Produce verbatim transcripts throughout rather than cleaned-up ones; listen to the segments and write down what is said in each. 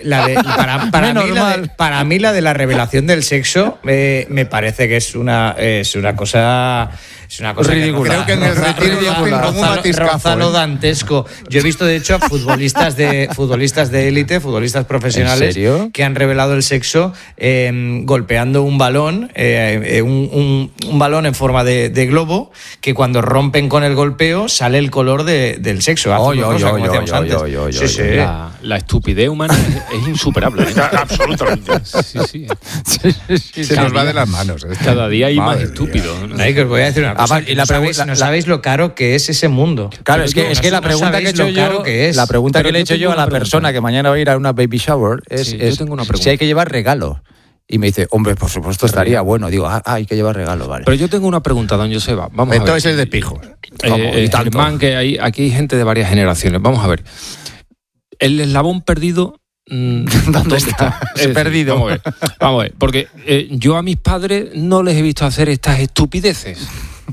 la de para, para, mí la de, para mí la de la revelación del sexo eh, me parece que es una, eh, es una cosa... Es una cosa ridícula. Que creo que en el retiro roza lo dantesco. Yo he visto, de hecho, a futbolistas de futbolistas de élite, futbolistas profesionales que han revelado el sexo eh, golpeando un balón, eh, un, un, un balón en forma de, de globo, que cuando rompen con el golpeo sale el color de, del sexo. Oye, oye, oye, sí, sí. La, la estupidez humana es, es insuperable. ¿eh? Absolutamente. Sí, sí. sí, sí, sí Se nos va de las manos. ¿eh? Cada día hay más estúpidos. ¿No? Que os voy a decir una cosa. Y la no, sabéis, no sabéis lo caro que es ese mundo. Claro, es que, no, es que no, la pregunta que he hecho yo, que es. La pregunta Pero que le he hecho yo a la pregunta. persona que mañana va a ir a una baby shower es, sí, es si hay que llevar regalo. Y me dice, hombre, por supuesto estaría bueno. Digo, ah, hay que llevar regalo, vale. Pero yo tengo una pregunta, don Joseba. Vamos Entonces a ver. Entonces es de pijo. Eh, eh, Germán, que hay, aquí hay gente de varias generaciones. Vamos a ver. El eslabón perdido... ¿Dónde, ¿Dónde está? está? Es perdido. Vamos a ver, vamos a ver porque eh, yo a mis padres no les he visto hacer estas estupideces.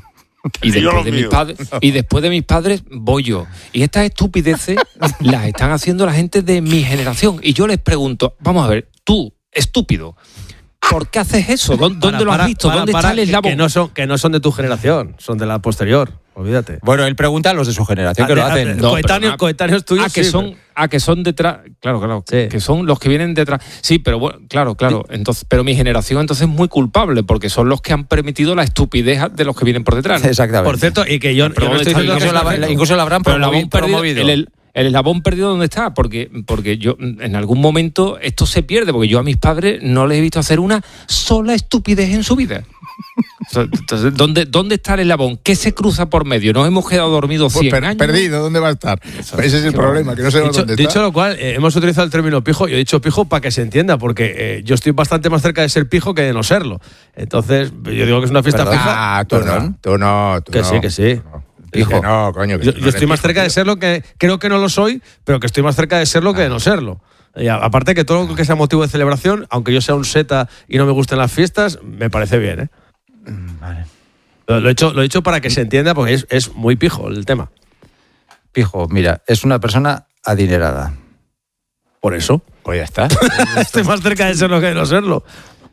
Y después, de mis padres, y después de mis padres voy yo. Y estas estupideces las están haciendo la gente de mi generación. Y yo les pregunto, vamos a ver, tú, estúpido, ¿por qué haces eso? ¿Dónde, para, ¿dónde lo has visto? Para, ¿Dónde para, está el eslabón? Que no, son, que no son de tu generación, son de la posterior. Olvídate. Bueno, él pregunta a los de su generación a que de, lo hacen. A, no, coetáneos, coetáneos tuyos. Ah, que sí, son, pero... ah, que son detrás. Claro, claro. Sí. Que son los que vienen detrás. Sí, pero bueno, claro, claro. Entonces, pero mi generación entonces es muy culpable porque son los que han permitido la estupidez de los que vienen por detrás, ¿no? Exactamente. Por cierto, y que yo, yo no estoy diciendo incluso, que la, la, incluso la habrán promovido. promovido. El, el, el eslabón perdido, ¿dónde está? Porque, porque yo en algún momento esto se pierde, porque yo a mis padres no les he visto hacer una sola estupidez en su vida. Entonces, ¿dónde, ¿dónde está el eslabón? ¿Qué se cruza por medio? ¿Nos hemos quedado dormidos cien pues per, años? Perdido, ¿dónde va a estar? Eso, Ese es el problema, que no sabemos dónde está. Dicho lo cual, eh, hemos utilizado el término pijo, yo he dicho pijo para que se entienda, porque eh, yo estoy bastante más cerca de ser pijo que de no serlo. Entonces, yo digo que es una fiesta Perdón, fija. Ah, tú no, tú no. Tú que no, sí, que sí. No. Pijo. No, coño. Que yo no yo estoy más pijo, cerca tío. de serlo que... Creo que no lo soy, pero que estoy más cerca de serlo ah. que de no serlo. Y aparte que todo lo que sea motivo de celebración, aunque yo sea un seta y no me gusten las fiestas, me parece bien, ¿eh? Vale. Lo he hecho, lo he hecho para que se entienda, porque es, es muy pijo el tema. Pijo, mira, es una persona adinerada. Por eso. Pues ya está. Estoy más cerca de serlo que de no serlo.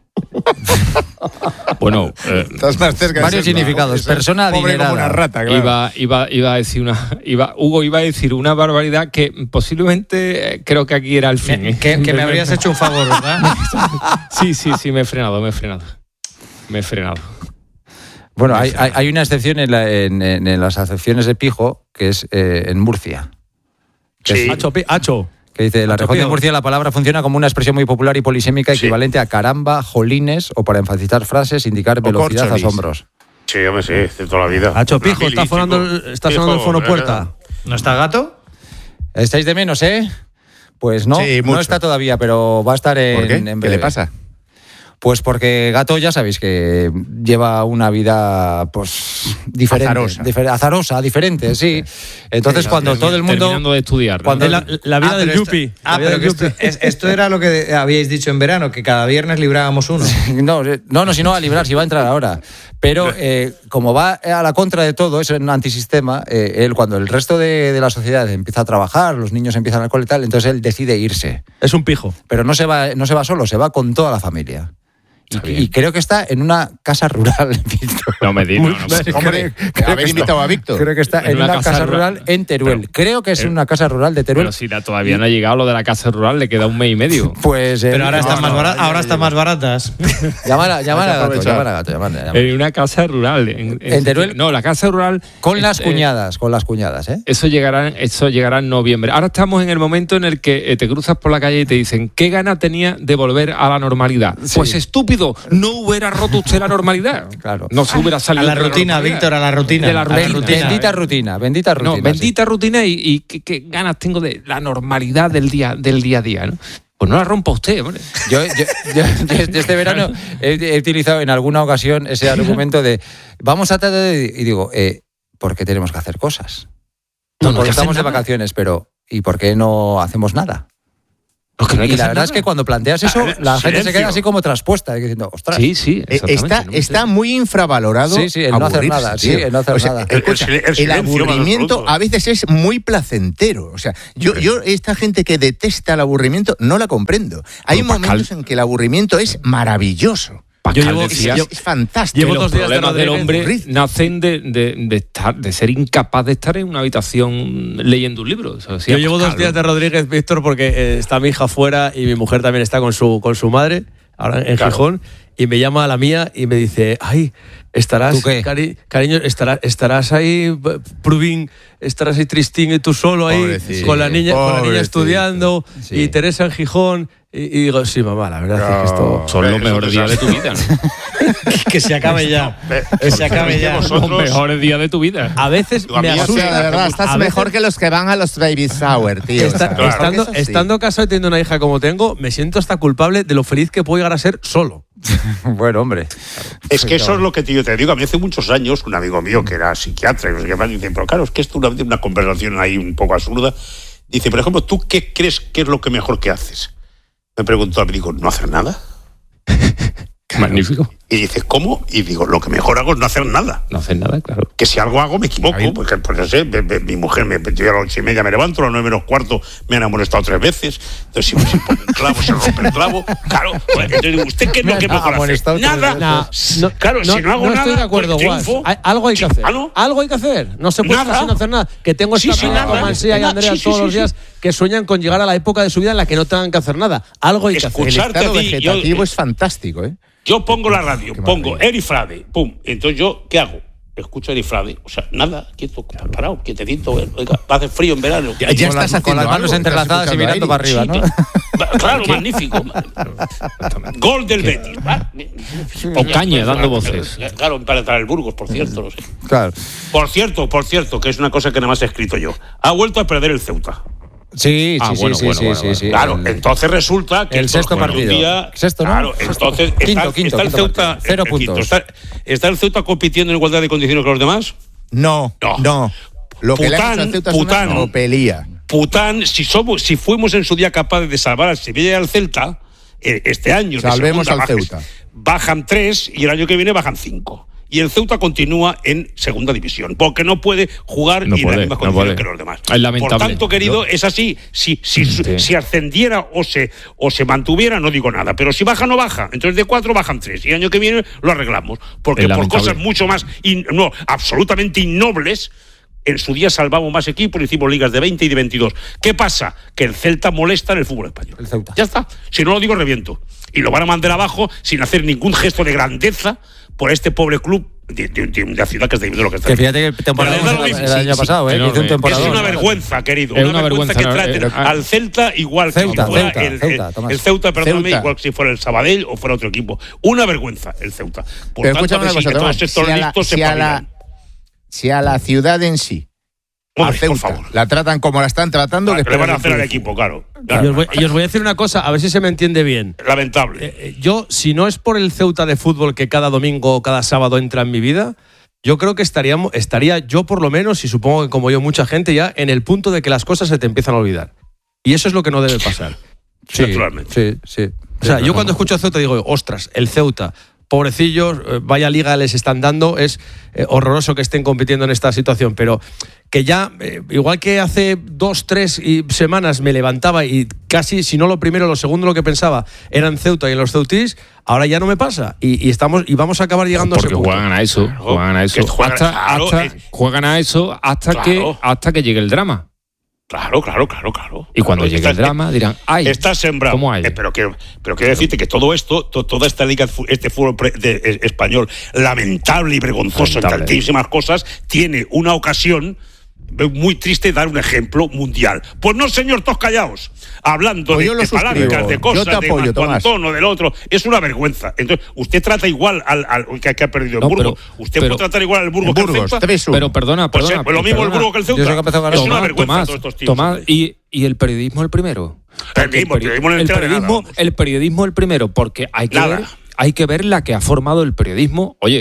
Bueno, eh, estás más cerca varios de significados. Persona adinerada. Como una rata, claro. Iba, iba, iba a decir una, iba, Hugo iba a decir una barbaridad que posiblemente eh, creo que aquí era el fin. ¿eh? Que, que me habrías hecho un favor, ¿verdad? Sí, sí, sí, me he frenado, me he frenado. Me he frenado. Bueno, hay, hay, hay una excepción en, la, en, en, en las acepciones de pijo, que es eh, en Murcia. Que sí. es, Hacho, Hacho. Que dice, la región de Murcia la palabra funciona como una expresión muy popular y polisémica sí. equivalente a caramba, jolines, o para enfatizar frases, indicar o velocidad, corcholis. Asombros. Sí, hombre, sí, de toda la vida. Hacho, pijo, está sonando, está sonando el fonopuerta. ¿No está Gato? ¿Estáis de menos, eh? Pues no, sí, no está todavía, pero va a estar en, ¿Por qué? en breve. ¿Qué le pasa? Pues porque Gato ya sabéis que lleva una vida pues diferente, azarosa, difer- azarosa diferente, sí. Entonces sí, cuando todo el mundo terminando de estudiar, cuando la, la vida ah, del yuppie. Ah, pero que esto, es, esto era lo que habíais dicho en verano, que cada viernes librábamos uno. no, no, no, si no va a librar, si va a entrar ahora. Pero eh, como va a la contra de todo, es un antisistema, eh, él cuando el resto de, de la sociedad empieza a trabajar, los niños empiezan al cole y tal, entonces él decide irse. Es un pijo. Pero no se va, no se va solo, se va con toda la familia. Y, y creo que está en una casa rural, Víctor. No me digas. No, no, Hombre, haber invitado a Víctor. Creo que está en, en una, una casa, casa rural, rural en Teruel. Pero, creo que es en una casa rural de Teruel. Pero si la, todavía no ha llegado lo de la casa rural, le queda un mes y medio. Pues. Eh, pero ahora no, están no, más, no, barat, no, ahora están más baratas. Llámala, llámala a Gato, llámala a Gato, llámala, llámala. En una casa rural. En, en, en Teruel. No, la casa rural. Con las cuñadas, eh, con las cuñadas, ¿eh? Eso llegará, eso llegará en noviembre. Ahora estamos en el momento en el que eh, te cruzas por la calle y te dicen, ¿qué gana tenía de volver a la normalidad? Sí. Pues estúpido, no hubiera roto usted la normalidad. Claro. No se hubiera salido. A la rutina, la Víctor, a la rutina. De la rutina. La rutina bendita eh. rutina, bendita rutina. No, bendita sí. rutina y, y ¿qué, qué ganas tengo de la normalidad del día, del día a día, ¿no? Pues no la rompa usted, hombre. Yo, yo, yo, yo este verano he, he utilizado en alguna ocasión ese argumento de vamos a tratar de... Y digo, eh, ¿por qué tenemos que hacer cosas? No, no, porque estamos de nada. vacaciones, pero ¿y por qué no hacemos nada? No, que no hay y que la hacer verdad nada. es que cuando planteas eso, Ah, la gente se silencio. queda así como traspuesta, diciendo, ostras. Sí, sí, Eh, exactamente. Está, ¿no? está muy infravalorado. Sí, sí, el no hacer aburrirse, nada, sí, tío. el no hacer O sea, nada. escucha, El- el el, silencio, aburrimiento absoluto. a veces es muy placentero. O sea, yo, yo esta gente que detesta el aburrimiento no la comprendo. Hay Bueno, momentos Pascal- en que el aburrimiento es maravilloso. Pascal Yo llevo- decía Es, es fantástico. Llevo que los dos días de problemas del Rodríguez, hombre Ruiz. nacen de, de, de estar, de ser incapaz de estar en una habitación leyendo un libro. Eso decía Yo llevo dos Pascal, días ¿no? de Rodríguez, Víctor, porque eh, está mi hija fuera y mi mujer también está con su, con su madre, ahora en Claro. Gijón, y me llama a la mía y me dice, ay, estarás, ¿Tú qué? cari- cariño, estarás, estarás ahí, Prubín, estarás ahí tristín y tú solo ahí, Pobrecito, con la niña, con la niña pobrecito. estudiando, Sí. y Teresa en Gijón, y, y digo, sí, mamá, la verdad es que esto... Son los Eso mejores te días de sabes. tu vida, ¿no? Que se acabe ya. Que se acabe ya. Los Vosotros, mejores días de tu vida. A veces Digo, a me mí, o asusta. sea, de verdad, estás A veces- mejor que los que van a los baby shower, tío. Esta- o sea, claro. estando, porque es así. estando casado y teniendo una hija como tengo, me siento hasta culpable de lo feliz que puedo llegar a ser solo. Bueno, hombre. Es que eso es lo que te- yo te digo. A mí hace muchos años, un amigo mío que era psiquiatra y no sé qué más, dice, pero claro, es que esto es una, una conversación ahí un poco absurda. Dice, por ejemplo, ¿tú qué crees que es lo que mejor que haces? Me preguntó, me digo, ¿no hacer nada? Magnífico. Y dice, ¿cómo? Y digo, lo que mejor hago es no hacer nada. No haces nada, claro. Que si algo hago me equivoco, Ahí. porque pues, no sé, me- me- mi mujer me yo a las ocho y media me levanto, a las nueve menos cuarto me han amonestado tres veces, entonces si me pongo un clavo, se rompe el clavo, claro, pues, entonces digo, ¿usted qué es lo que Me han mejor hace? amonestado tres Nada, veces. No, claro, si no hago no nada, estoy de acuerdo, pues, Guas. triunfo. Hay- Algo hay que Sí, hacer. ¿ah, no? Algo hay que hacer. No se puede Nada. estar sin hacer nada. Que tengo Sí, esta sí, pelea nada. con Mansilla y Nada. Andrea Sí, sí, todos sí, los sí. días que sueñan con llegar a la época de su vida en la que no tengan que hacer nada. Algo hay que hacer. El Escucharte estado a ti, yo- vegetativo es fantástico, ¿eh? Yo pongo la radio, Qué pongo maravilla. Eri Frade, pum, entonces yo, ¿qué hago? Escucho a Eri Frade, o sea, nada, quieto, parado, quietecito, oiga, hace frío en verano. Ya, ya Con estás las- con haciendo las manos algo, entrelazadas estás y mirando para escuchando arriba, a ¿no? Va, Claro, magnífico. Gol del Betis. va. Ocaña dando voces. Claro, para entrar el Burgos, por cierto, no sé. Claro. Por cierto, por cierto, que es una cosa que nada más he escrito yo. Ha vuelto a perder el Ceuta. Sí, sí, Ah, sí, bueno, sí, bueno, sí, bueno, sí, bueno. sí. Claro, El- entonces resulta que el sexto bueno, partido. un día- Sexto, ¿no? Claro, Sexto. entonces Quinto, está, quinto, está el quinto Ceuta, partido. Cero el quinto. puntos. Está, ¿Está el Ceuta compitiendo en igualdad de condiciones que los demás? No, No. no. Lo que le han Pután, hecho al Ceuta es Pután. una tropelía. Pután, si somos, si fuimos en su día capaces de salvar al Sevilla y al Celta, eh, este año de Salvemos segunda al bajes- Ceuta. bajan tres y el año que viene bajan cinco. Y el Ceuta continúa en segunda división, porque no puede jugar No y en puede, las mismas no condiciones puede. que los demás. Es lamentable. Por tanto, querido, es así. Si, si, Sí. si ascendiera o se, o se mantuviera, no digo nada. Pero si baja, no baja. Entonces de cuatro bajan tres. Y el año que viene lo arreglamos. Porque Es por lamentable. cosas mucho más, in- no, absolutamente innobles, en su día salvamos más equipos, hicimos ligas de veinte y de veintidós. ¿Qué pasa? Que el Celta molesta en el fútbol español. El Ceuta. Ya está. Si no lo digo, reviento. Y lo van a mandar abajo sin hacer ningún gesto de grandeza por este pobre club de, de- de- de la ciudad que está viviendo lo que está Que viviendo. fíjate que temporada Pero da lo mismo. el año Sí, sí. pasado, ¿eh? Enorme. Hizo un Es temporada. una vergüenza, querido. Es una, una vergüenza, vergüenza, que no, traten eh, al Celta igual Ceuta, que si fuera Ceuta, el, Ceuta, el- Tomás. el Ceuta, perdóname, Ceuta. igual que si fuera el Sabadell o fuera otro equipo. Una vergüenza el Ceuta. Por Pero tanto, escúchame a ver una si cosa, que todos Tomás, estos si a la- listos se si a la- espabilan. Si a la ciudad en sí, a Hombre, por Ceuta, favor. la tratan como la están tratando, ¿Qué les le van a pegan hacer un al triunfo. equipo? Claro. Y Claro. os, voy, y os voy a decir una cosa, a ver si se me entiende bien. Lamentable. Eh, eh, yo, si no es por el Ceuta de fútbol que cada domingo o cada sábado entra en mi vida, yo creo que estaríamos, estaría yo por lo menos, y supongo que como yo mucha gente, ya en el punto de que las cosas se te empiezan a olvidar. Y eso es lo que no debe pasar. Sí, Naturalmente. sí, sí. O sea, yo cuando escucho a Ceuta digo, ostras, el Ceuta, pobrecillos, eh, vaya liga les están dando, es eh, horroroso que estén compitiendo en esta situación, pero que ya, eh, igual que hace dos, tres y- semanas me levantaba y casi, si no lo primero, lo segundo lo que pensaba eran Ceuta y en los ceutís, ahora ya no me pasa y, y estamos y vamos a acabar llegando Porque a ese punto. juegan a eso, Claro, juegan a eso. que juegan- hasta, claro, hasta- eh. juegan a eso hasta Claro. que hasta que llegue el drama. Claro, claro, claro, claro. Y cuando Claro, llegue el estás- drama dirán, ay, Está sembrado. ¿cómo hay? Eh, pero, quiero, pero quiero decirte que todo esto, to- toda esta liga, fu- este fútbol pre- de- eh, español, lamentable y vergonzoso en Lamentable. tantísimas cosas, tiene una ocasión muy triste de dar un ejemplo mundial. Pues no, señor, todos callaos. Hablando Pues de, yo lo de palancas, suscribo. de cosas, Yo te apoyo, de Tomás. Antonio, del otro. Es una vergüenza. Entonces, usted trata igual al, al que, que ha perdido el No, Burgos. pero- usted pero- puede tratar igual al Burgos En que al Burgos, Ceuta. tres uno. pero perdona, Pues, perdona. eh, pues lo mismo el perdona. Burgos que el Yo Ceuta. sé que empezó a ganar. Es una Tomás, vergüenza Tomás, todos estos tíos. Tomás, y, y el periodismo el primero. Porque Periodismo, el periodismo no el entera de nada, periodismo, vamos. el periodismo el primero, porque hay que Nada. ver, hay que ver la que ha formado el periodismo. Oye,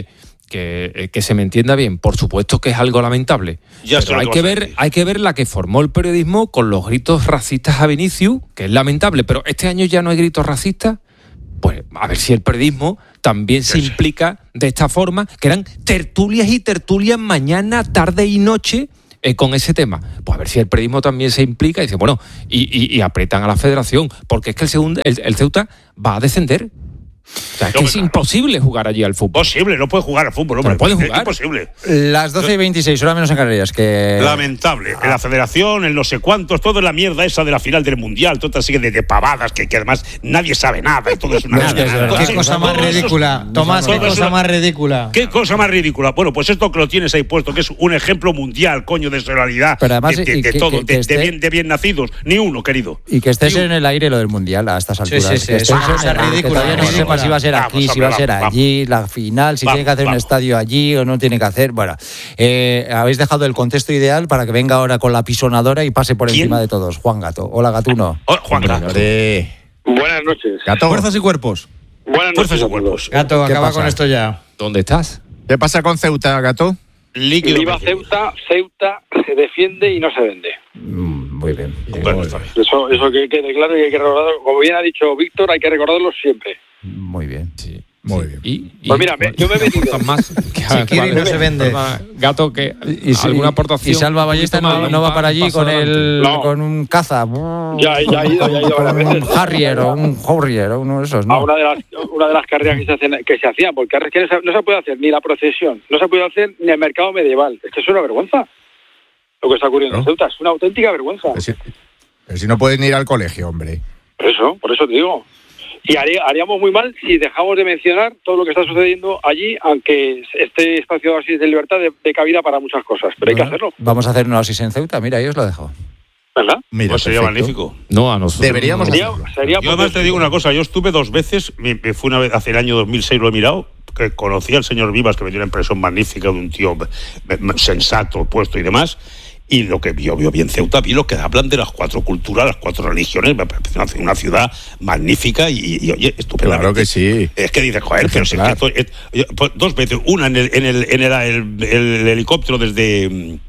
que, que se me entienda bien, por supuesto que es algo lamentable. Ya pero hay que ver, hay que ver la que formó el periodismo con los gritos racistas a Vinicius, que es lamentable, pero este año ya no hay gritos racistas. Pues a ver si el periodismo también se implica de esta forma, que eran tertulias y tertulias mañana, tarde y noche eh, con ese tema. Pues a ver si el periodismo también se implica y dice, bueno, y, y, y apretan a la federación, porque es que el, segundo, el, el Ceuta va a descender. O sea, es que es imposible jugar allí al fútbol. Posible, no puede jugar al fútbol, hombre. No puede jugar. Es imposible. Las doce y veintiséis, hora menos en Canarias. Que... Lamentable. En la federación, en no sé cuántos, todo es la mierda esa de la final del Mundial, toda sigue de, de pavadas, que, que además nadie sabe nada y todo es una no, mierda. Qué cosa más ridícula. Tomás, qué cosa más ridícula. Qué cosa más ridícula. Bueno, pues esto que lo tienes ahí puesto, que es un ejemplo mundial, coño, de solidaridad, pero además, de, de, de que, todo, que, que de, esté... de, bien, de bien nacidos. Ni uno, querido. Y que estés en el aire lo del Mundial a estas alturas. Sí, sí, sí. Que estés es en el aire, que todavía no sepa si va a ser aquí, si va a ser allí, la final, si vamos, tiene que hacer vamos. un estadio allí o no tiene que hacer. Bueno, eh, habéis dejado el contexto ideal para que venga ahora con la pisonadora y pase por ¿Quién? encima de todos. Juan Gato. Hola, Gatuno. Oh, Juan Gato. De... Buenas noches. Gato. Fuerzas y cuerpos. Buenas Fuerzas noches. y cuerpos. Gato, ¿Qué acaba pasa? con esto ya. ¿Dónde estás? ¿Qué pasa con Ceuta, Gato? Líquido. Viva Ceuta, Ceuta se defiende y no se vende. Mm, muy bien. Bueno, está bien. Eso, eso que quede claro y hay que recordarlo. Como bien ha dicho Víctor, hay que recordarlo siempre. Muy bien. Sí. Muy Sí. bien. Y, y, Pues mira, me- yo me he metido. aportas más. Si quiere y no se vende. Gato, que Y, y- alguna aportación. y Salva Ballesta no, no va para allí con el No. con un caza. Ya, ya ha ido, ya ha ido varias Un veces. Harrier o un Horrier o uno de esos, A ¿no? una de las una de las carreras que se hacían, que se hacían porque ahora es que no se, no se puede hacer ni la procesión, no se puede hacer ni el mercado medieval. Es que es una vergüenza lo que está ocurriendo ¿No? en Ceuta, es una auténtica vergüenza. Pero si, pero si no puedes ni ir al colegio, hombre. Por eso, por eso te digo. Y haría- haríamos muy mal si dejamos de mencionar todo lo que está sucediendo allí, aunque este espacio de oasis de libertad de, de cabida para muchas cosas, pero hay que hacerlo, Vamos a hacer una oasis en Ceuta. Mira, ahí os lo dejo. ¿verdad? Mira, Pues sería perfecto. magnífico. No, a nosotros. Deberíamos no. Sería, sería Yo además te digo una cosa, yo estuve dos veces, me, me fui una vez hace el año dos mil seis, lo he mirado, que conocí al señor Vivas, que me dio una impresión magnífica de un tío eh, sensato, puesto y demás, y lo que vio, vio bien Ceuta, vi lo que hablan de las cuatro culturas, las cuatro religiones, me parece una, una ciudad magnífica y, y, oye, estupendamente. Claro que sí. Es que dices, joder, pero si es que esto- es- yo, pues, dos veces, una en el, en el, en el, el- el helicóptero desde... mm,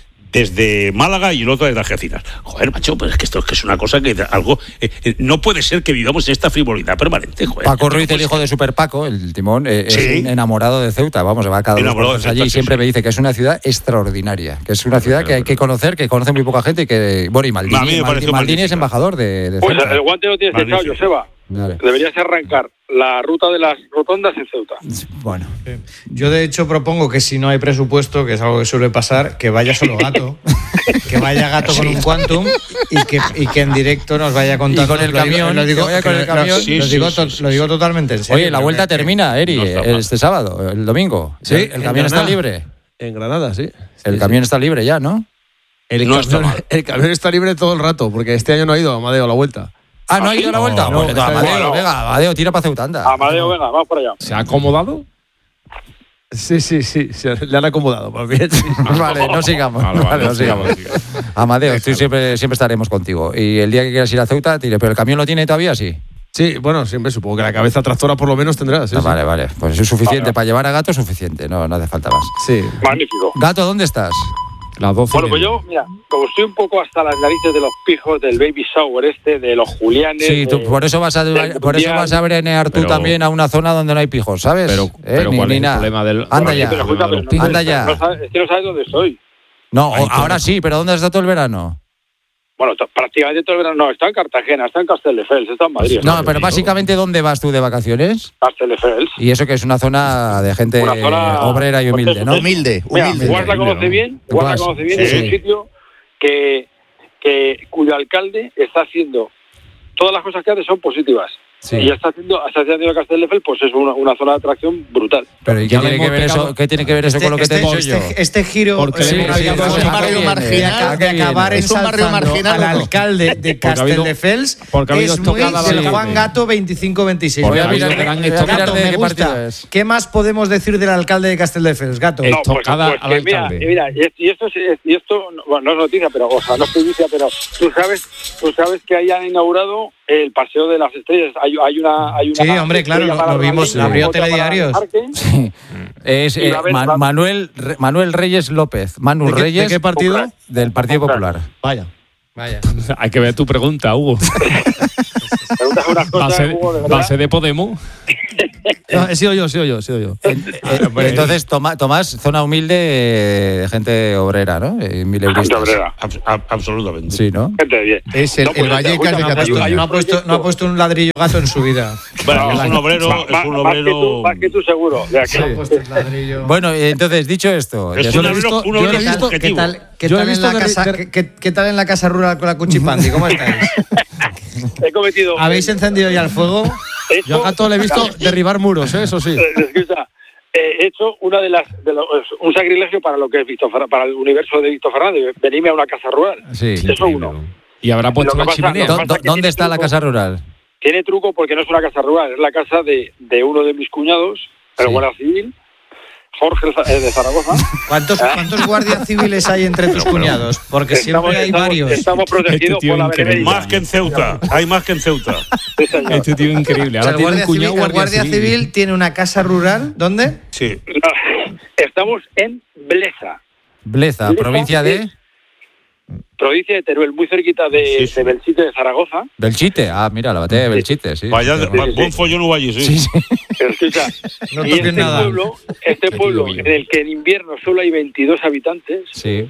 desde Málaga y el otro desde Algeciras. Joder, macho, pues es que esto es que es una cosa que algo eh, eh, no puede ser que vivamos en esta frivolidad permanente, joder. Paco Ruiz, No el puede hijo ser. de Super Paco, el timón, eh, Sí. es un enamorado de Ceuta. Vamos, se va cada dos Enamorado por de tres allí Ceuta, y sí, siempre sí. me dice que es una ciudad extraordinaria, que es una ciudad que hay que conocer, que conoce muy poca gente y que... Bueno, y Maldini, A mí me Maldini, pareció Maldini es magnífica. embajador de, de Pues Ceuta. el guante lo tienes echado, Magnífico. Joseba. Vale. Deberías arrancar la ruta de las rotondas en Ceuta. Bueno, Yo, de hecho, propongo que si no hay presupuesto, que es algo que suele pasar, que vaya solo Gato. Que vaya Gato con un Quantum y que, y que en directo nos vaya contando. Y con el Lo digo- camión, lo digo, que vaya con que el lo- camión. lo Sí, sí, digo sí, to- sí, lo digo sí. totalmente en serio. oye, la Creo vuelta que- termina, Eri, no está mal. este sábado, el domingo. Sí, el, el en camión está Granada. libre. En Granada, sí. El Sí, camión está libre ya, ¿no? El, No está camión, mal. el camión está libre todo el rato, porque este año no ha ido Amadeo a la vuelta. Ah, ¿no ¿Ah, ha sí? ido a la vuelta? No, Pues, no, Amadeo, bueno. venga, Amadeo, tira para Ceuta, anda. Amadeo, venga, vamos para allá. ¿Se ha acomodado? Sí, sí, sí, se le han acomodado. Pues bien, sí. Vale, no sigamos. Vale, vale, Vale, no no sigamos. sigamos, Amadeo, tú siempre, siempre estaremos contigo. Y el día que quieras ir a Ceuta, tire. ¿Pero el camión lo tiene todavía? Sí. Sí, bueno, siempre supongo que la cabeza tractora por lo menos tendrá. Sí, Ah, sí. vale, vale. Pues eso es suficiente. Vale. Para llevar a Gato es suficiente. No, no hace falta más. Sí. Magnífico. Gato, ¿dónde estás? Las doce. Bueno, pues yo, mira, como estoy un poco hasta las narices de los pijos, del baby shower este, de los Julianes... Sí, tú, de- por eso vas a del por eso Mundial. vas a brenear tú Pero- también a una zona donde no hay pijos, ¿sabes? Pero, ¿Eh? pero Ni- ¿cuál ni es el nada. problema del Anda sí, ya. Pero problema de escúchame, los pijos? Anda ya. no sabes- es que no sabes dónde estoy. No, Ay, ahora todo. sí, pero ¿dónde has estado todo el verano? Bueno, t- prácticamente todo el verano. No, está en Cartagena, está en Castelldefels, está en Madrid. No, está pero en básicamente ¿dónde vas tú de vacaciones? Castelldefels. Y eso que es una zona de gente Una zona- obrera y humilde, ¿no? Humilde, Mira, humilde. Guas la conoce bien, Guas la Guas, conoce bien, sí, es sí. un sitio que, que cuyo alcalde está haciendo todas las cosas que hace son positivas. Sí. Y ya está haciendo, está haciendo Castelldefels, pues es una, una zona de atracción brutal. Pero ¿y qué Ya tiene le que hemos ver eso? pegado- ¿Qué tiene que ver eso Este, con lo que te he este- dicho yo? este- este giro Porque le eh, hemos de- pegado- de- es un barrio de- marginal, de acabar ¿Es un barrio ensalzando marginal al o no? alcalde de Porque ha habido- Castelldefels porque ha habido es muy estocada del la- Juan Gato veinticinco veintiséis. Porque Voy a ha habido mirar- gran Gato, estocada. de me qué gusta. partido es. ¿Qué más podemos decir del alcalde de Castelldefels, Gato? Eh, No, pues, Estocada pues al que mira, alcalde. mira, y esto, y esto, es- y esto no, bueno, no es noticia, pero, o sea, no es primicia, pero tú sabes, tú sabes que ahí han inaugurado el Paseo de las Estrellas. Hay, hay una, hay una Sí, hombre, claro, estrella lo- para lo la- vimos, la abrió foto para telediarios. el parque. Sí. Es eh, Man, Manuel, Manuel Reyes López. Manu ¿De qué, Reyes. ¿De qué partido? Popular. Del Partido Popular. Vaya. Vaya. Hay que ver tu pregunta, Hugo. ¿Base, ¿Base de Podemos? No, he sido yo, he sido yo, he sido yo. En, en, entonces, Tomás, Tomás, zona humilde de gente obrera, ¿no? Eh, mil euristas. Obrera, ab, absolutamente. Sí, ¿no? Gente bien. Es el, No, pues, el Vallecas de No ha, puesto, Cataluña. no, ha puesto, no ha puesto un ladrillo gato en su vida. Bueno, es un obrero, Más, es un más que tú, obrero. más que tú seguro. O sea, que- No ha puesto un ladrillo. Bueno, entonces, dicho esto, Es ya un solo he obrero, visto- un yo lo obrero he visto- ¿Qué subjetivo. tal, qué Yo he tal en visto la de- casa, de- qué- qué- qué tal en la casa rural con la Cuchipandi? ¿Cómo estáis? he cometido. ¿Habéis encendido ya el fuego? he hecho- Yo a Gato le he visto derribar muros, ¿eh? Eso sí. Eh, Escucha, eh, he hecho una de las de los, un sacrilegio para lo que es Víctor Fer- para el universo de Víctor Fernández, venirme a una casa rural. Sí. Eso uno. Y habrá puesto Lo que la pasa- chimenea. lo ¿Dó- que pasa es que ¿Dónde tiene está la truco. casa rural? Tiene truco porque no es una casa rural, es la casa de, de uno de mis cuñados, el Sí. guardia civil, Jorge eh, de Zaragoza. ¿Cuántos, ¿Cuántos guardias civiles hay entre tus cuñados? Porque Estamos, siempre hay estamos- varios. estamos protegidos Este tío por la increíble. benevolencia. Más que en Ceuta. Hay más que en Ceuta. Sí, señor. Este tío es increíble. O sea, Ahora el tiene un guardia, cuñado civil, el guardia civil tiene una casa rural. ¿Dónde? Sí. No, estamos en Bleza, Bleza, Bleza provincia de es- provincia de Teruel, muy cerquita de, Sí, sí. de Belchite de Zaragoza. Belchite. Ah, mira, la batalla de Belchite, sí. Vaya, Sí, va- buen follón hubo allí, sí. sí, sí. Pero escucha, No y toques este nada. pueblo, este pueblo tío. en el que en invierno solo hay veintidós habitantes, Sí.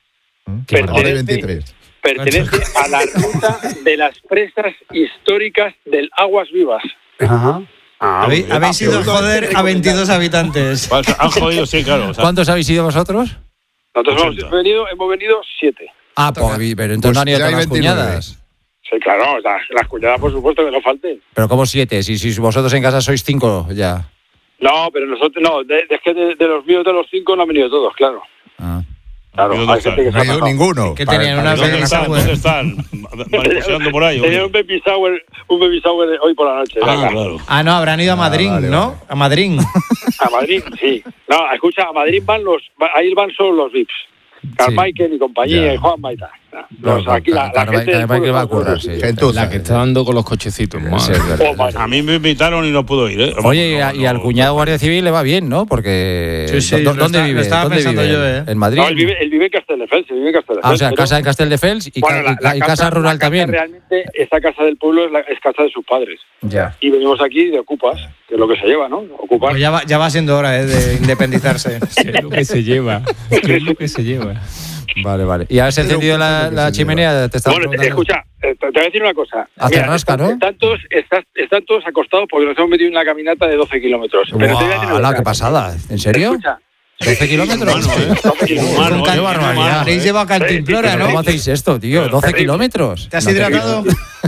Qué Ahora hay pertenece, veintitrés. pertenece a la ruta de las presas históricas del Aguas Vivas. Ah, Habéis, muy bien. habéis ido a joder a veintidós habitantes. O sea, han jodido, sí, claro. O sea, ¿Cuántos habéis ido vosotros? Nosotros hemos ochenta. venido, hemos venido siete. Ah, pues, pero entonces no han ido ya hay todas las veintinueve. cuñadas. Sí, claro, las, las cuñadas por supuesto que no falten. Pero como siete, si, si vosotros en casa sois cinco ya. No, pero nosotros, no, de, de, es que de, de los míos de los cinco no han venido todos, claro. Ah. Claro, ¿Y dónde hay gente que No se ha ha ido pasado. ninguno. Que Para- tenían para- una ¿Dónde baby están? shower. ¿Dónde están? Mariposeando por ahí. Tenía oye. un baby shower, un baby shower hoy por la noche. Ah, venga. claro. Ah, no, habrán ido a Madrid, vale, ¿no? vale. A Madrid. A Madrid, sí. No, escucha, a Madrid van los, va- ahí van solo los V I Ps. Carmichael y compañía, Ya. y Juanma y tal. No, Los, aquí la, la Carmichael- gente del Carmichael pueblo va a son currar, los sí. V I Gentuza. La que está dando con los cochecitos. Sí, madre. es verdad. Oh, madre. A mí me invitaron y no puedo ir, ¿eh? Oye, y, No, a- y no, al cuñado guardia civil le va bien, ¿no? Porque Sí, sí, ¿dó- lo ¿dónde está- lo vive? estaba ¿Dónde pensando vive? yo, ¿eh? En Madrid. No, él vive, él vive en Castelldefels, él vive en Castelldefels. Ah, o sea, pero- casa en Castelldefels y, Bueno, ca- la, y- la y casa rural la también. Realmente, esa casa del pueblo es, la, es casa de sus padres. Ya. Y venimos aquí de ocupas, que es lo que se lleva, ¿no? Ocupar. Pues ya va, ya va siendo hora, ¿eh? De independizarse. ¿Qué es lo que se lleva? ¿Qué es lo que se lleva? Vale, vale. ¿Y has encendido la, la chimenea? Te estaba Bueno, te- preguntando. escucha, eh, te, te voy a decir una cosa. Hace rasca, están, ¿no? están, todos, están, están todos acostados porque nos hemos metido en una caminata de doce kilómetros. Pero te voy a decir una ¡Guau! cosa. ¡Qué pasada! ¿En serio? Escucha, ¿doce kilómetros? Humano, ¿eh? doce kilómetros. Humano, Con ¿eh? cal- barbaridad, Habréis ¿eh? llevado cantimplora, ¿Pero ¿no? ¿Cómo hacéis esto, tío? ¿doce Terrible. kilómetros? ¿Te has No hidratado?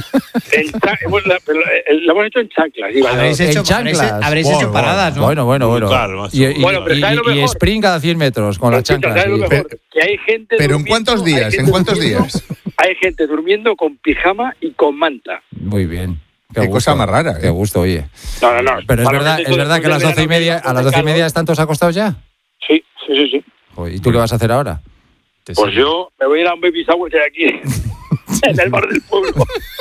En cha- hemos- la- pero, eh, lo hemos hecho en chanclas. y Habréis bañados. hecho, En chanclas. habréis, habréis Bueno, hecho paradas, ¿no? Bueno, bueno, bueno. Brutal, macho. Y, y- Bueno, pero y- ¿sabes lo y mejor? sprint cada cien metros con las Escucha, chanclas. ¿sabes lo sí. mejor? Que hay gente Pero ¿en durmiendo- cuántos hay días? gente ¿En cuántos durmiendo- días? Hay gente durmiendo con pijama y con manta. Muy bien. Qué cosa más rara, ¿eh? Qué gusto, oye. No, no, no. Pero es Para verdad, los es verdad que a las después doce y del media, verano, a las doce y media calor. están todos acostados ya. Sí, sí, sí, sí. Joder, ¿y tú qué vas a hacer ahora? Pues yo me voy a ir a un baby shower que hay aquí. En el bar del pueblo.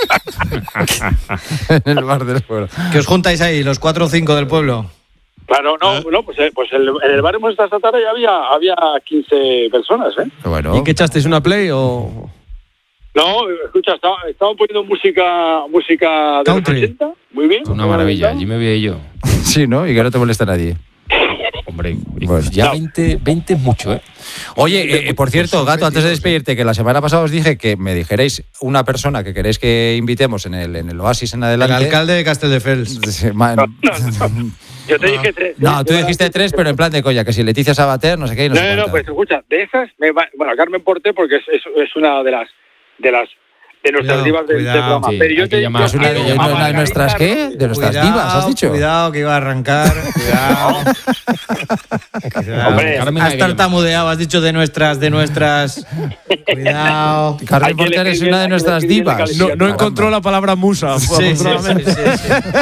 En el bar del pueblo. Que os juntáis ahí, los cuatro o cinco del pueblo. Claro, no, no, pues, eh, pues el- en el bar hemos estado esta tarde y había, había quince personas, ¿eh? Qué bueno. ¿Y qué echasteis una play o...? No, escucha, estaba, estaban poniendo música música de Country. los ochenta, muy bien. Una maravilla. Allí me vi yo. Sí, ¿no? Y que no te molesta nadie. Hombre, Bueno. ya No. veinte, veinte es mucho, ¿eh? Oye, eh, eh, por cierto, Gato, antes de despedirte, que la semana pasada os dije que me dijerais una persona que queréis que invitemos en el, en el Oasis en El adelante. alcalde de Castelldefels. Sí, man- Yo te dije tres. No, tú dijiste tres, pero en plan de coña, que si Leticia Sabater, no sé qué, y no, No, sé no, no, cuántas. pues escucha, de esas, me va- bueno, Carmen Porté, porque es, es, es una de las de las de nuestras Cuidado, divas del, del cuidado. programa. Sí, pero yo hay que te llamar. ¿Es una de, yo- es una de Margarita nuestras qué? Robles. De nuestras Cuidado, divas, has dicho. Cuidado, que iba a arrancar. Cuidado. Cuidado. Hombre, Carmen has Aguilera. tartamudeado, has dicho de nuestras, de nuestras. Cuidado. Hay Carmen que Porter es elegir una de bien, hay que nuestras elegir bien la divas. calidad. No, no Caramba. encontró la palabra musa. Sí, sí, sí, afortunadamente. sí,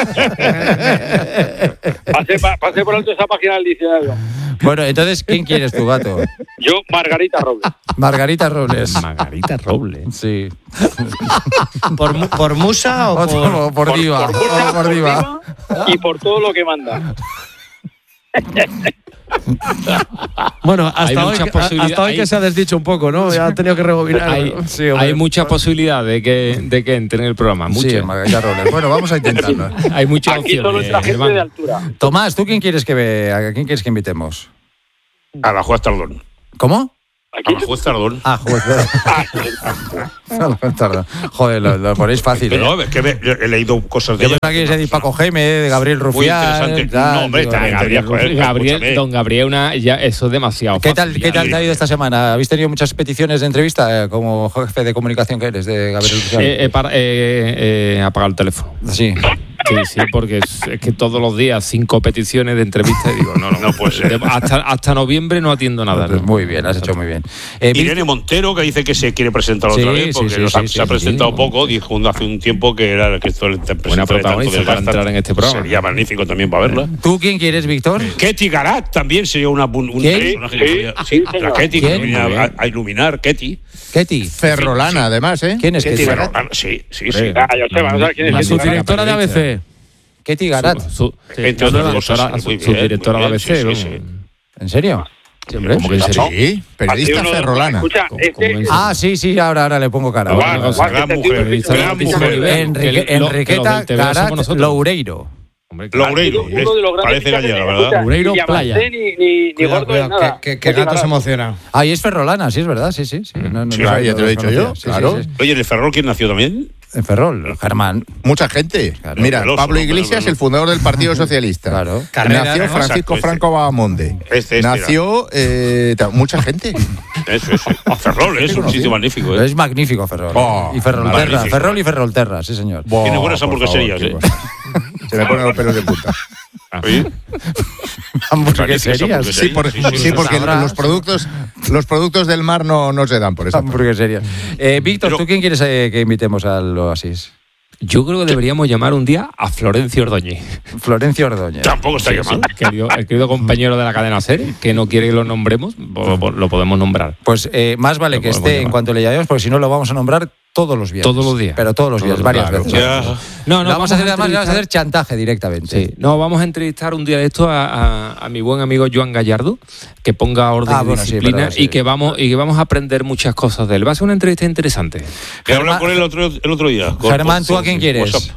sí. Pasé, pa- pasé por alto esa página del diccionario. Bueno, entonces, ¿quién quieres tú, Gato? Yo, Margarita Robles. Margarita Robles. Margarita Robles. Sí. ¿Por, mu- por musa o O por.? por, por diva. Por, O por diva. diva y por todo lo que manda. Bueno, hasta hoy, hasta hoy que se ha desdicho un poco, ¿no? Ya ha tenido que rebobinar. Hay, sí, hay mucha posibilidad de que, de que entre en el programa. Mucha. Sí, bueno, vamos a intentarlo. Hay muchas Aquí opciones. solo entra gente de altura. Tomás, ¿tú quién quieres que ve? ¿A quién quieres que invitemos? A la juez Tardón. ¿Cómo? A la juez Tardón. Ah, juez Tardón. Joder, lo, lo ponéis fácil. Pero ¿eh? es que me, he leído cosas de Yo ella. pensaba que ibas a decir Paco Gémez, de Gabriel Rufián. Muy interesante. No, hombre, está Gabriel, Gabriel, Gabriel, don Gabriel, una, ya, eso es demasiado ¿Qué fácil. tal, ¿Qué tal te ha ido esta semana? ¿Habéis tenido muchas peticiones de entrevista eh, como jefe de comunicación que eres de Gabriel Rufián? Eh, eh, para, eh, eh, apagar el teléfono. Sí. Sí, sí, porque es, es que todos los días cinco peticiones de entrevista y digo, no, no, No puede ser. hasta, hasta noviembre no atiendo nada. ¿no? Muy bien, has hecho muy bien. Eh, Irene Montero, que dice que se quiere presentar Sí, otra vez, porque sí, sí, nos ha- sí, se sí, ha presentado sí. poco, dijo hace un tiempo que era que esto el Buena protagonista para entrar en este programa. Sería magnífico también para verla. ¿Tú quién quieres, Víctor? Ketty Garat también sería una, un, un ¿Quién? personaje Sí, que podría- sí, sí, la señor. Ketty que ¿Quién? venía Muy a, bien. a iluminar, Ketty. Ketty. Ferrolana, además, ¿eh? ¿Quién es Ketty Ketty? Garat. Ah, sí, sí, sí. Ah, yo sé, vamos a ver quién es. La Ketty Garat. subdirectora de A B C. Ketty Garat. Su, su, Entre su otras directora- cosas, su- muy su bien, directora de muy A B C. bien, sí, vamos. sí, ¿En serio? Sí, hombre, ¿cómo que en serio? Sí, periodista Así uno- ferrolana. Escucha, ¿Cómo- este, cómo en serio? Ah, sí, sí, ahora, ahora le pongo cara. Guau, Bueno, guau, guau, gran este mujer, tío es gran altísimo mujer. nivel. Enrique- Que lo- que los Enriqueta del T V somos Garat nosotros. Loureiro. Hombre, claro. Loureiro, uno de los grandes parece fichajes gallega, de- ¿verdad? escucha, Loureiro, ni playa. Diamante, Ni, ni, ni Cuidado, gordo, ni cuidado, nada. que, que, que Ketty gato Garat. se emociona. Ah, y es ferrolana, sí, es verdad, sí, sí. sí. No, no, Sí, no, ah, ya te lo he dicho yo, conocía. Sí, claro. sí, sí. Oye, ¿en el Ferrol quién nació también? En Ferrol, Germán. Mucha gente. Claro. Mira, Veloso, Pablo ¿no? Iglesias, Pero- el fundador del Partido Socialista. Claro. Carrera, Nació ¿no? Francisco Exacto, este. Franco Bahamonde. Este, este Nació eh, ta- mucha gente. Eso, eso. Ah, Ferrol es un sitio magnífico, ¿eh? Es magnífico Ferrol. Oh, y Ferrolterra. magnífico. Ferrol y Ferrolterra, sí, señor. Tiene buenas por hamburgueserías, favor, ¿eh? qué bueno. Se me ponen los pelos de punta. Oye, Hamburgueserías. Sí, por- Sí, sí, sí, porque sabrás. los productos, los productos del mar no, no se dan por esa. Hamburgueserías. Eh, Víctor, Pero- ¿tú quién quieres eh, que invitemos al Oasis? Yo creo que deberíamos llamar un día a Florencio Ordóñez. Florencio Ordóñez. tampoco estaría mal. El querido, el querido compañero de la cadena SER, que no quiere que lo nombremos, lo, lo podemos nombrar. Pues eh, más vale Lo que podemos esté en llamar. cuanto le llamemos, porque si no lo vamos a nombrar todos los días. Todos los días. Pero todos los días, Todos, varias claro. veces. Ya. No, no, vamos, a hacer, además, le vamos a entrevistar- hacer chantaje directamente. Sí, no, vamos a entrevistar un día de esto a, a- a mi buen amigo Joan Gallardo, que ponga orden Ah, y bueno, sí, disciplina perdón, sí. y que vamos y que vamos a aprender muchas cosas de él. Va a ser una entrevista interesante. He hablado con él el otro, el otro día. Con- Germán, ¿tú a con- quién quieres? WhatsApp.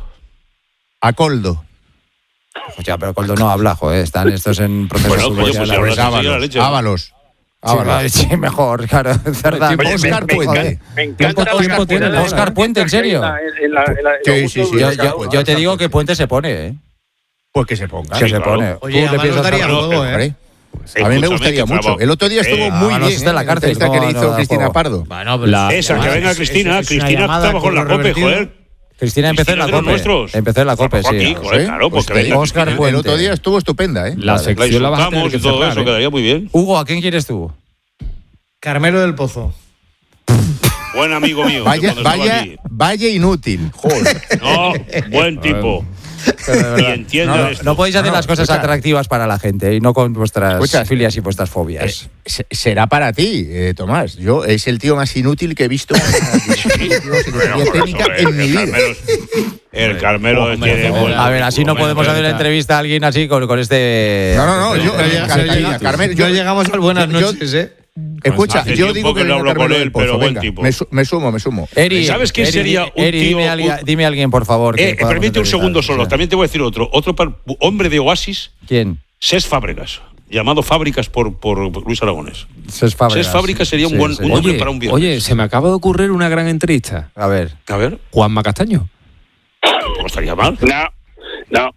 A Coldo. Pues ya, pero Coldo no habla, joder, están estos en proceso Bueno, coño, judicial. pues ya Pues hablas así, la Ábalos. leche. Ábalos. Sí, vale, sí, mejor, claro. Cerdán. Oye, Óscar me, Puente. encanta, me encanta Tiempo- tiempo tiene, la- Óscar Puente, ¿en serio? En la- en la- en la- en Sí, los sí, gustos sí, de Yo, cada yo- uno. yo te digo que Puente se pone, ¿eh? Pues que se ponga. Que se claro. pone. Oye, Tú le además piensas daría a- juego, ¿eh? Hombre, a mí Escúchame, me gustaría que mucho. bravo. El otro día estuvo Eh, muy Ábalos bien. está en la ¿eh? cárcel, entrevista ¿cómo que le no hizo da Cristina juego? Pardo. Bueno, pues, La- Esa, que además, venga es- Cristina. es- es una Cristina llamada trabajó en la curro COPE, revertido. joder. Cristina empezó en la Cristina es de COPE. nuestros. Empezó en la COPE, Trabajó sí. aquí, joder, claro, pues que te venga. digo, Óscar el Puente. otro día estuvo estupenda, ¿eh? La La sección la vas a tener insultamos que y todo cerrar, eso, ¿eh? quedaría muy bien. Hugo, ¿a quién quieres tú? Carmelo del Pozo. Buen amigo mío. Vaya, cuando estaba vaya, aquí. vaya inútil. Joder. No, buen tipo. Y entiende No, esto. no podéis hacer No, las cosas escucha. atractivas para la gente y no con vuestras Escucha. filias y vuestras fobias. Eh, se- será para ti, eh, Tomás. Yo es el tío más inútil que he visto en la Secretaría Bueno, por técnica eso, en mi el vida. Carmelo es- El Carmelo Hombre, tiene hombre, buen- A ver, así no Hombre, podemos hacer una está- entrevista a alguien así con, con este... No, no, no. Yo, No llega- Carmelo, no llega- Carmelo, no yo- llegamos al buenas yo- noches, ¿eh? Escucha, Hace yo tiempo digo que que no venga hablo con Carmelo él, del Pozo, pero buen venga, tipo. me, su- me sumo, me sumo. Eri, ¿Sabes quién Eri, sería un Eri, tío- dime, a alguien, un- dime a alguien, por favor. que Eh, podamos permite un entrevistar. segundo solo. Sí. También te voy a decir otro. Otro par- hombre de Oasis, ¿Quién? Ses Fábregas. Llamado Fábricas por, por Luis Aragones. Ses Fábregas. Ses Fábricas sería un Sí, buen- sí. un hombre Oye, para un viernes. oye, se me acaba de ocurrir una gran entrevista. A ver. A ver, Juanma Castaño. ¿cómo estaría mal? No, no.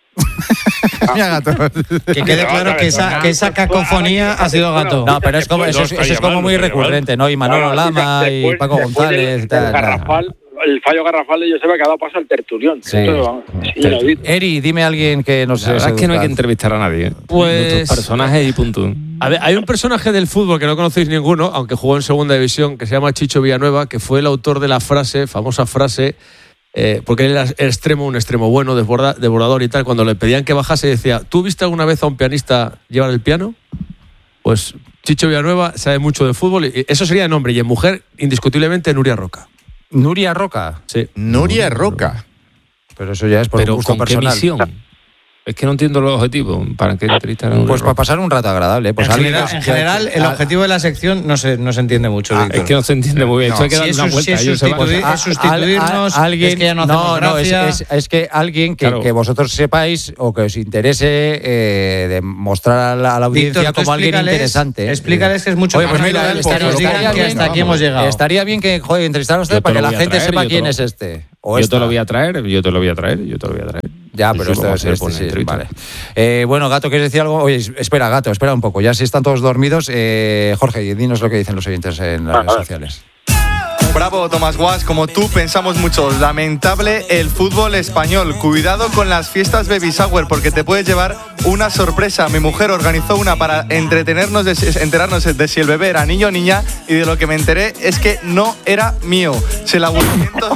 Mira, gato. Que quede claro que esa, que esa cacofonía ha sido gato. No, pero es como, eso, es- No, eso es como mal, muy no estaría recurrente, ¿no? Y Manolo No, Lama y después- Paco después González del- y del tal. Garrafal, el fallo garrafal de Joseba que ha dado paso al tertulión. Sí. Esto, vamos, es inaudito. Eri, dime a alguien que nos La verdad es que no hay que seduzca. entrevistar a nadie. ¿eh? Pues- Nuestros personajes y punto. A ver, hay un personaje del fútbol que no conocéis ninguno, aunque jugó en segunda división, que se llama Chicho Villanueva, que fue el autor de la frase, famosa frase, eh, porque él era extremo, un extremo bueno, desborda- desbordador y tal. Cuando le pedían que bajase, decía: ¿tú viste alguna vez a un pianista llevar el piano? Pues Chicho Villanueva sabe mucho de fútbol, y eso sería en hombre, y en mujer, indiscutiblemente, Nuria Roca. Nuria Roca. Sí. Nuria Roca. Pero eso ya es por Pero un gusto ¿con qué personal. misión? Es que no entiendo los objetivos. ¿Para qué entrevistar a un Pues para pasar un rato agradable. Pues en alguien general, que- en general, el a- objetivo de la sección no se, no se entiende mucho, Ah, Víctor. es que no se entiende muy bien. No, Esto hay que si darle es una sus- vuelta. si es ellos se van- sustituir- Ah, es sustituirnos, a- a- alguien, es que ya no hacemos no, es, gracia. es- es que alguien que, Claro. que vosotros sepáis o que os interese eh, demostrar a la, a la audiencia Víctor, tú como alguien explícales- interesante. explícales que es mucho Oye, más pues mira, natural estaría- que nos digan estaría que bien, hasta aquí hemos llegado. Estaría bien que joder, entrevistar a usted Yo te para que lo la voy a gente traer, sepa yo te quién lo- es este. O Yo esta. te lo voy a traer, yo te lo voy a traer, yo te lo voy a traer. Ya, Sí, pero sí, esto vamos es a hacer este, por sí, entrevista. vale. Eh, bueno, Gato, ¿quieres decir algo? Oye, espera, Gato, espera un poco. Ya si están todos dormidos, eh, Jorge, dinos lo que dicen los oyentes en las Ah, redes ah. sociales. Bravo, Tomás Guas, como tú pensamos muchos. Lamentable el fútbol español. Cuidado con las fiestas baby shower porque te puedes llevar una sorpresa. Mi mujer organizó una para entretenernos, de, si- enterarnos de si el bebé era niño o niña y de lo que me enteré es que no era mío. Se el aburrimiento...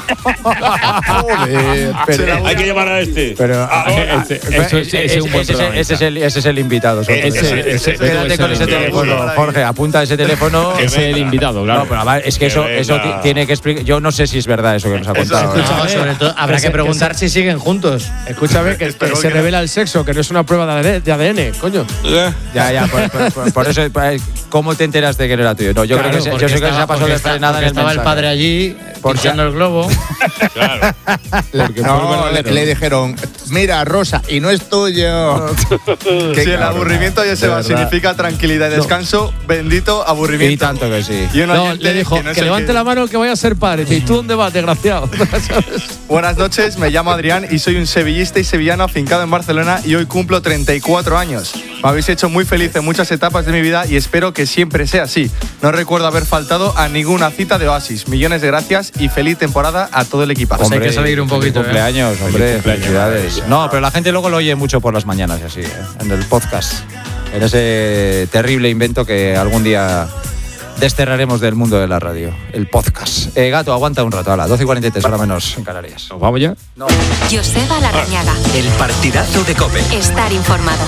Joder, Se el aburrimiento- Hay que llamar a este. Pero Ahora. Ese- eso es- ese es un buen ese, protagonista. ese es el, ese es el invitado. sobre Ese- todo. ese- ese- Quédate ese- con ese ese- teléfono, ese- Jorge. Apunta ese teléfono. Ese es el invitado, claro. No, pero además, es que Que eso, eso venga. ti- tiene que explicar. Yo no sé si es verdad eso que nos ha contado. escucha, ¿no? No, sobre todo, habrá que que se- preguntar si siguen juntos. Escúchame, que, que se revela el sexo, que no es una prueba de A D N, coño. Ya, ya, por, por- por- por eso, pues, ¿cómo te enteraste que no era tuyo? No, yo Claro, creo que se, yo porque sé que se estaba- ha pasado porque de está- frenada en porque el estaba el mensaje. padre allí, Porque- pinchando el globo. Claro. Porque fue No, le, verdadero. le dijeron, mira, Rosa, y no es tuyo. Qué Si el cabrón. aburrimiento ya se De va, verdad. significa tranquilidad y descanso, bendito aburrimiento. Y tanto que sí. Y un No, oyente le dijo que no es que el levante que- la mano que vaya a ser padre. Dice, ¿y tú dónde vas, desgraciado? ¿Sabes? Buenas noches, me llamo Adrián y soy un sevillista y sevillano afincado en Barcelona y hoy cumplo treinta y cuatro años. Me habéis hecho muy feliz en muchas etapas de mi vida y espero que siempre sea así. No recuerdo haber faltado a ninguna cita de Oasis. Millones de gracias y feliz temporada a todo el equipazo. Pues hay que salir un feliz poquito, ¿eh? cumpleaños, hombre, cumpleaños, felicidades. No, pero la gente luego lo oye mucho por las mañanas y así, ¿eh? En el podcast. En ese terrible invento que algún día desterraremos del mundo de la radio, el podcast. Eh, Gato, aguanta un rato, a las doce y cuarenta y tres, ahora menos en Canarias. ¿Nos vamos ya? Joseba Larrañaga. El partidazo de COPE. Estar informado.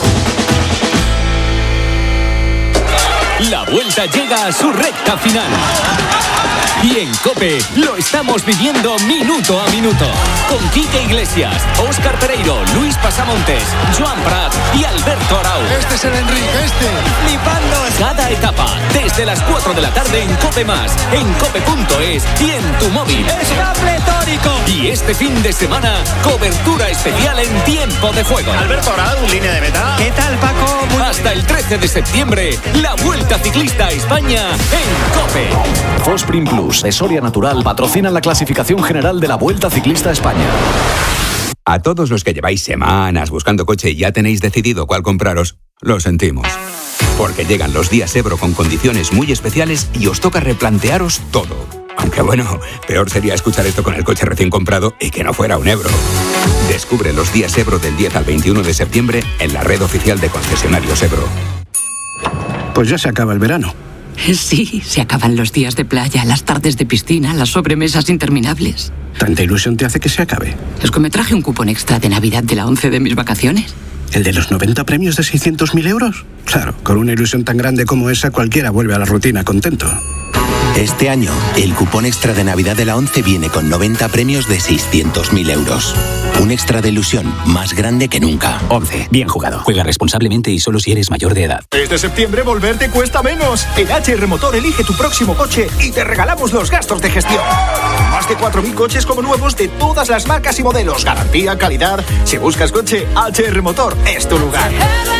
La vuelta llega a su recta final. Y en COPE lo estamos viviendo minuto a minuto. Con Quique Iglesias, Óscar Pereiro, Luis Pasamontes, Joan Prat y Alberto Arau. Este es el Enrique, este. Flipando cada etapa, desde las cuatro de la tarde en COPE Más, en cope punto es y en tu móvil. ¡Está pletórico! Y este fin de semana, cobertura especial en tiempo de juego. Alberto Arau, línea de meta. ¿Qué tal, Paco? Hasta el trece de septiembre, la Vuelta Ciclista a España en COPE. Fosprin Plus de Soria Natural patrocina la clasificación general de la Vuelta Ciclista a España. A todos los que lleváis semanas buscando coche y ya tenéis decidido cuál compraros, lo sentimos. Porque llegan los días Ebro con condiciones muy especiales y os toca replantearos todo. Aunque bueno, peor sería escuchar esto con el coche recién comprado y que no fuera un Ebro. Descubre los días Ebro del diez al veintiuno de septiembre en la red oficial de concesionarios Ebro. Pues ya se acaba el verano. Sí, se acaban los días de playa, las tardes de piscina, las sobremesas interminables. ¿Tanta ilusión te hace que se acabe? Es que me traje un cupón extra de Navidad de la once de mis vacaciones. ¿El de los noventa premios de seiscientos mil euros? Claro, con una ilusión tan grande como esa cualquiera vuelve a la rutina contento. Este año, el cupón extra de Navidad de la once viene con noventa premios de seiscientos mil euros. Un extra de ilusión más grande que nunca. once. Bien jugado. Juega responsablemente y solo si eres mayor de edad. Este septiembre volver te cuesta menos. En H R Motor elige tu próximo coche y te regalamos los gastos de gestión. Más de cuatro mil coches como nuevos de todas las marcas y modelos. Garantía, calidad. Si buscas coche, H R Motor es tu lugar.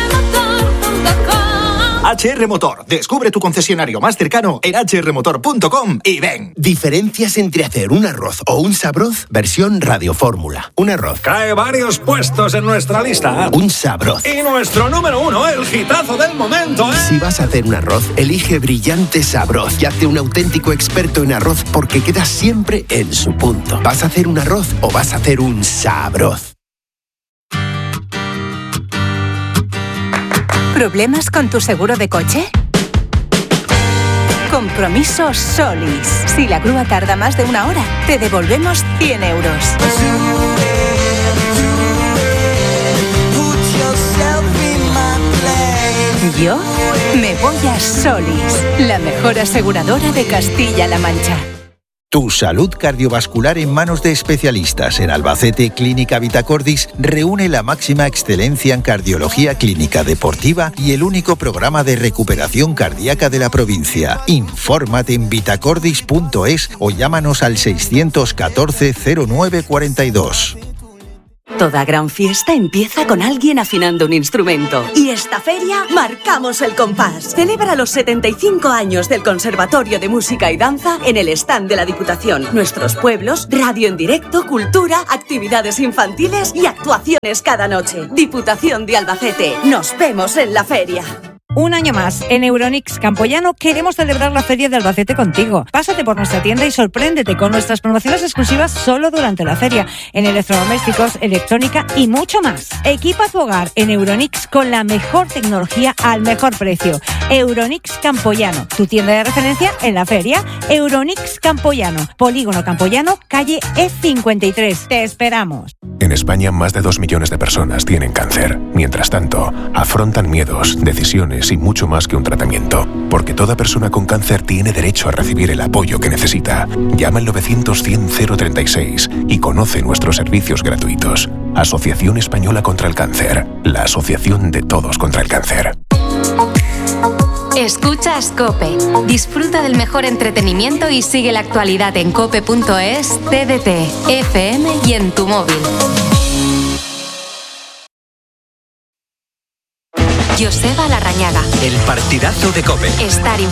H R Motor. Descubre tu concesionario más cercano en h r motor punto com y ven. Diferencias entre hacer un arroz o un sabroz, versión Radio Fórmula. Un arroz. Cae varios puestos en nuestra lista. Un sabroz. Y nuestro número uno, el hitazo del momento, ¿eh? Si vas a hacer un arroz, elige Brillante Sabroz y hazte un auténtico experto en arroz porque quedas siempre en su punto. ¿Vas a hacer un arroz o vas a hacer un sabroz? ¿Problemas con tu seguro de coche? Compromiso Solis. Si la grúa tarda más de una hora, te devolvemos cien euros. Yo me voy a Solis, la mejor aseguradora de Castilla-La Mancha. Tu salud cardiovascular en manos de especialistas. En Albacete, Clínica Vitacordis reúne la máxima excelencia en cardiología clínica deportiva y el único programa de recuperación cardíaca de la provincia. Infórmate en vitacordis punto es o llámanos al seiscientos catorce cero nueve cuarenta y dos. Toda gran fiesta empieza con alguien afinando un instrumento. Y esta feria marcamos el compás. Celebra los setenta y cinco años del Conservatorio de Música y Danza en el stand de la Diputación. Nuestros pueblos, radio en directo, cultura, actividades infantiles y actuaciones cada noche. Diputación de Albacete. Nos vemos en la feria. Un año más, en Euronix Campoyano queremos celebrar la Feria de Albacete contigo. Pásate por nuestra tienda y sorpréndete con nuestras promociones exclusivas solo durante la feria, en electrodomésticos, electrónica y mucho más. Equipa tu hogar en Euronix con la mejor tecnología al mejor precio. Euronix Campoyano, tu tienda de referencia en la feria. Euronix Campoyano, Polígono Campoyano, calle E cincuenta y tres. Te esperamos. En España, más de dos millones de personas tienen cáncer. Mientras tanto, afrontan miedos, decisiones y mucho más que un tratamiento. Porque toda persona con cáncer tiene derecho a recibir el apoyo que necesita. Llama al novecientos cien cero treinta y seis y conoce nuestros servicios gratuitos. Asociación Española contra el Cáncer. La asociación de todos contra el cáncer. Escuchas COPE. Disfruta del mejor entretenimiento y sigue la actualidad en cope punto es, T D T, F M y en tu móvil. Joseba Larrañaga. El partidazo de COPE. Estar